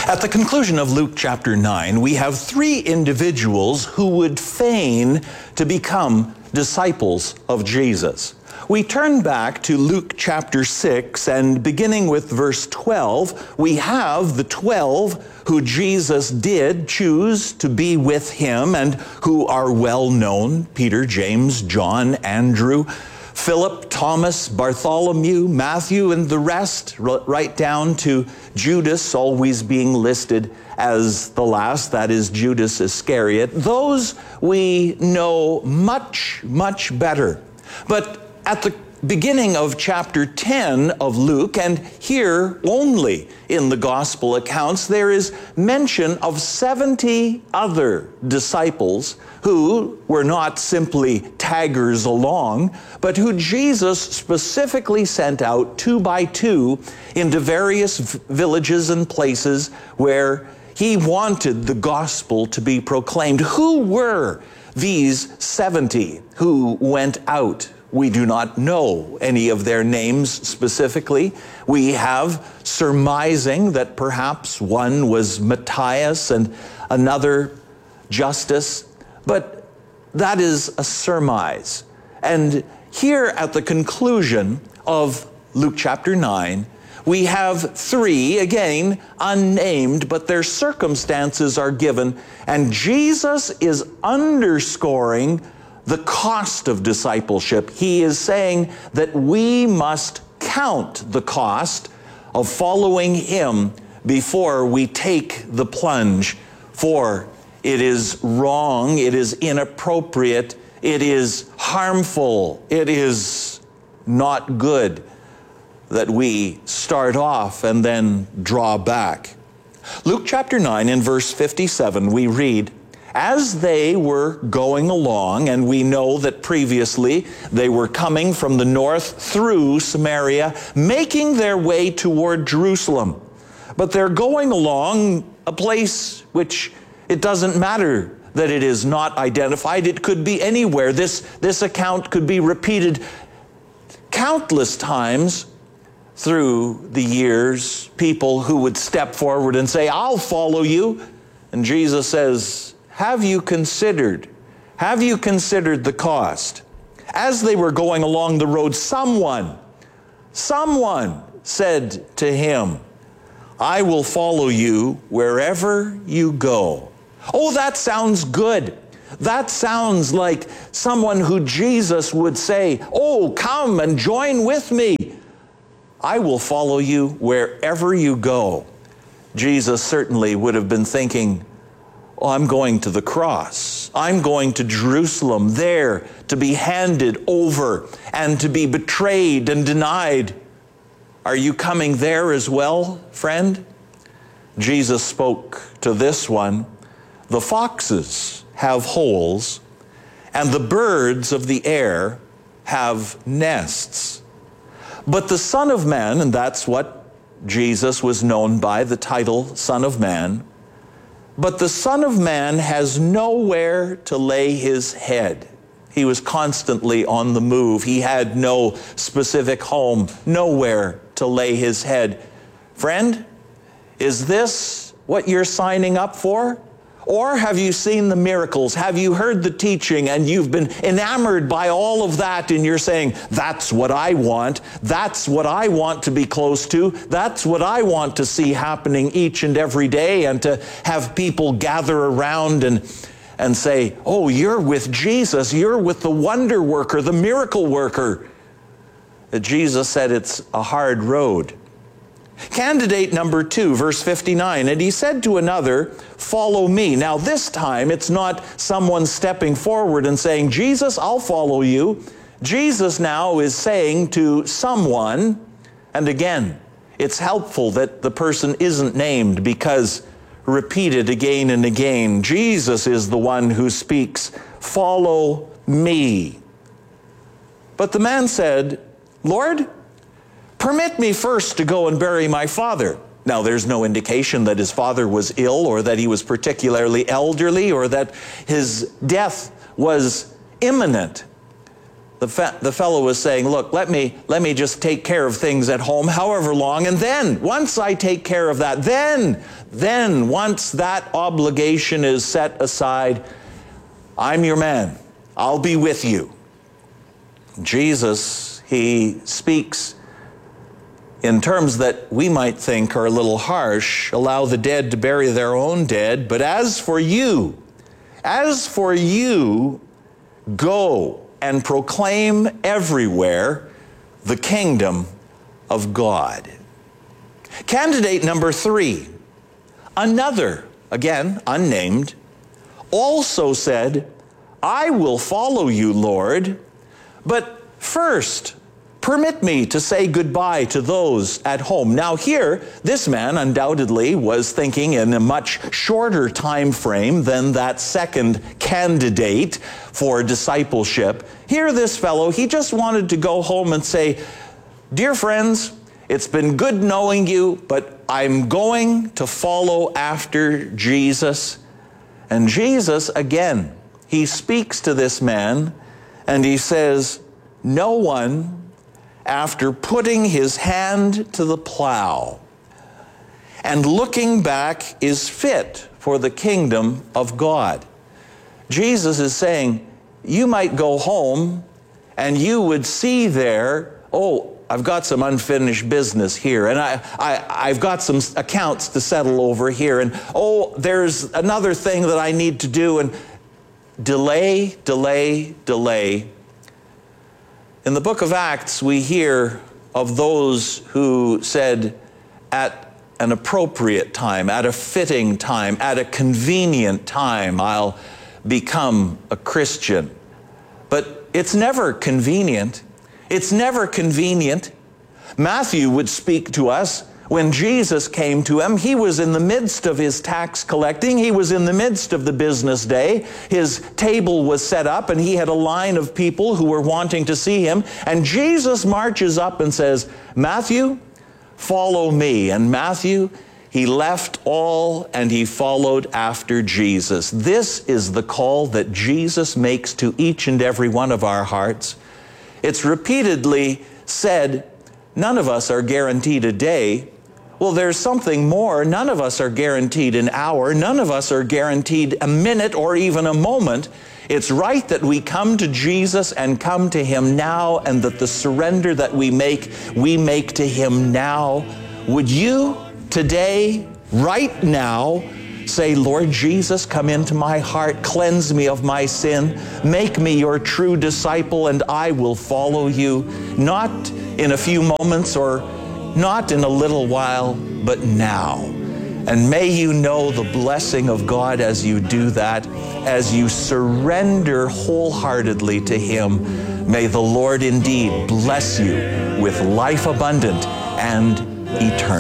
At the conclusion of Luke chapter 9, we have three individuals who would feign to become disciples of Jesus. We turn back to Luke chapter 6, and beginning with verse 12, we have the 12 who Jesus did choose to be with him and who are well known: Peter, James, John, Andrew, Philip, Thomas, Bartholomew, Matthew, and the rest, right down to Judas, always being listed as the last, that is Judas Iscariot. Those we know much, much better. But at the beginning of chapter 10 of Luke, and here only in the gospel accounts, there is mention of 70 other disciples who were not simply taggers along, but who Jesus specifically sent out 2 by 2 into various villages and places where he wanted the gospel to be proclaimed. Who were these 70 who went out? We do not know any of their names specifically. We have surmising that perhaps one was Matthias and another Justus, but that is a surmise. And here at the conclusion of Luke chapter 9, we have three, again, unnamed, but their circumstances are given, and Jesus is underscoring the cost of discipleship. He is saying that we must count the cost of following him before we take the plunge, for it is wrong, it is inappropriate, it is harmful, it is not good that we start off and then draw back. Luke chapter 9 in verse 57, we read, "As they were going along," and we know that previously they were coming from the north through Samaria, making their way toward Jerusalem. But they're going along a place which it doesn't matter that it is not identified. It could be anywhere. This account could be repeated countless times through the years. People who would step forward and say, "I'll follow you." And Jesus says, Have you considered the cost? As they were going along the road, someone said to him, "I will follow you wherever you go." Oh, that sounds good. That sounds like someone who Jesus would say, "Oh, come and join with me. I will follow you wherever you go." Jesus certainly would have been thinking, "Oh, I'm going to the cross. I'm going to Jerusalem, there to be handed over and to be betrayed and denied. Are you coming there as well, friend?" Jesus spoke to this one, "The foxes have holes, and the birds of the air have nests. But the Son of Man," and that's what Jesus was known by, the title Son of Man, "but the Son of Man has nowhere to lay his head." He was constantly on the move. He had no specific home, nowhere to lay his head. Friend, is this what you're signing up for? Or have you seen the miracles? Have you heard the teaching and you've been enamored by all of that and you're saying, "That's what I want. That's what I want to be close to. That's what I want to see happening each and every day," and to have people gather around and say, "Oh, you're with Jesus. You're with the wonder worker, the miracle worker." Jesus said it's a hard road. Candidate number 2, verse 59, "And he said to another, 'Follow me.'" Now this time it's not someone stepping forward and saying, "Jesus, I'll follow you." Jesus now is saying to someone, and again, it's helpful that the person isn't named because repeated again and again, Jesus is the one who speaks, "Follow me." But the man said, "Lord, permit me first to go and bury my father." Now, there's no indication that his father was ill or that he was particularly elderly or that his death was imminent. The fellow was saying, look, let me just take care of things at home however long, and then, once I take care of that, then once that obligation is set aside, I'm your man. I'll be with you. Jesus, he speaks in terms that we might think are a little harsh. Allow the dead to bury their own dead. But as for you, go and proclaim everywhere the kingdom of God. Candidate number 3, another, again, unnamed, also said, I will follow you, Lord, but first, permit me to say goodbye to those at home. Now here, this man undoubtedly was thinking in a much shorter time frame than that second candidate for discipleship. Here, this fellow, he just wanted to go home and say, dear friends, it's been good knowing you, but I'm going to follow after Jesus. And Jesus, again, he speaks to this man and he says, no one, after putting his hand to the plow and looking back, is fit for the kingdom of God. Jesus is saying, you might go home and you would see there, oh, I've got some unfinished business here, and I've got some accounts to settle over here, and oh, there's another thing that I need to do, and delay. In the book of Acts, we hear of those who said, at an appropriate time, at a fitting time, at a convenient time, I'll become a Christian. But it's never convenient. It's never convenient. Matthew would speak to us when Jesus came to him. He was in the midst of his tax collecting. He was in the midst of the business day. His table was set up and he had a line of people who were wanting to see him. And Jesus marches up and says, Matthew, follow me. And Matthew, he left all and he followed after Jesus. This is the call that Jesus makes to each and every one of our hearts. It's repeatedly said, none of us are guaranteed a day. Well, there's something more. None of us are guaranteed an hour. None of us are guaranteed a minute or even a moment. It's right that we come to Jesus and come to him now, and that the surrender that we make to him now. Would you today, right now, say, Lord Jesus, come into my heart, cleanse me of my sin, make me your true disciple, and I will follow you, not in a few moments or not in a little while, but now. And may you know the blessing of God as you do that, as you surrender wholeheartedly to him. May the Lord indeed bless you with life abundant and eternal.